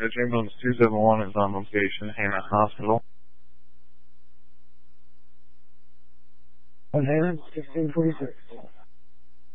Dispatch ambulance 271 is on location, Hannah Hospital. 1 Hannah, 1646.